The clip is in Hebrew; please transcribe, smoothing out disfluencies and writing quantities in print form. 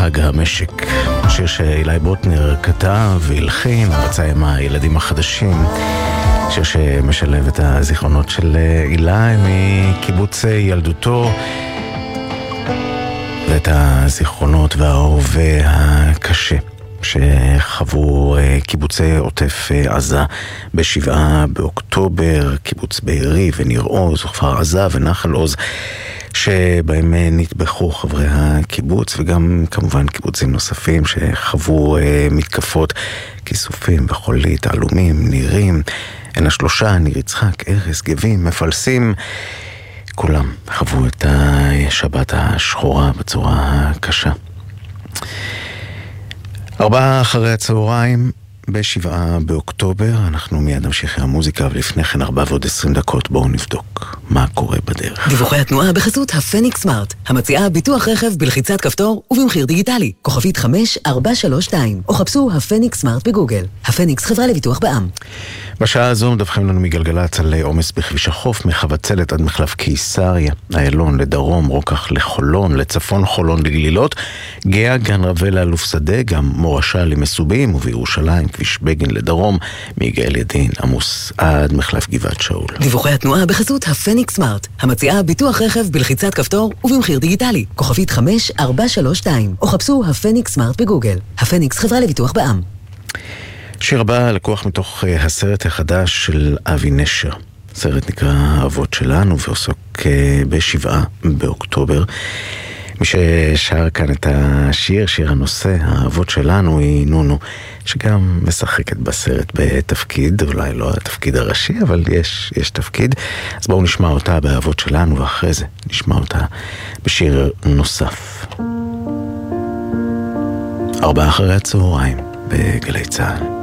חג המשק, שיר שאילי בוטנר כתב והלחין, הרצה עם הילדים החדשים, שיר שמשלב את הזיכרונות של אילי מקיבוץ ילדותו ואת הזיכרונות וההווה הקשה שחוו קיבוצי עוטף עזה ב7 באוקטובר, קיבוץ בארי וניר עוז, כפר עזה ונחל עוז, שבהם נטבחו חברי הקיבוץ, וגם כמובן קיבוצים נוספים שחוו מתקפות, כיסופים וחולית, תעלומים, נירים, הן השלושה, ניר יצחק, ארז, גבים, מפלסים, כולם חוו את השבת השחורה בצורה קשה. 4 אחרי הצהריים ב7 באוקטובר, אנחנו מיד נמשיך עם המוזיקה, ולפני כן 4:20, בואו נבדוק מה קורה בדרך. דיווחי התנועה בחסות הפניקס סמארט, המציעה ביטוח רכב בלחיצת כפתור ובמחיר דיגיטלי, כוכבית 5432, או חפשו הפניקס סמארט בגוגל. הפניקס, חברה לביטוח בע"מ. בשעה הזו מדווחים לנו מגלגלצ על עומס בכביש החוף, מחבצלת עד מחלף קיסריה, איילון לדרום, רוקח לחולון, לצפון חולון לגלילות, גאה גן רבל לאלוף שדה, גם מורשה למסובים, ובירושלים כביש בגין לדרום, מיגאל ידין עמוס עד מחלף גבעת שאול. דיווחי התנועה בחסות הפניקס סמארט, המציעה ביטוח רכב בלחיצת כפתור ובמחיר דיגיטלי, כוכבית 5432, או חפשו הפניקס סמארט בגוגל. הפניקס, חברה לביטוח בע"מ. שיר הבא לקוח מתוך הסרט החדש של אבי נשר. הסרט נקרא האבות שלנו ועוסק ב7 באוקטובר. מי ששר כאן את השיר, שיר הנושא, האבות שלנו, היא נונו, שגם משחקת בסרט בתפקיד, אולי לא התפקיד הראשי, אבל יש תפקיד. אז בואו נשמע אותה באבות שלנו, ואחרי זה נשמע אותה בשיר נוסף. 4 אחרי הצהריים בגלי צהל.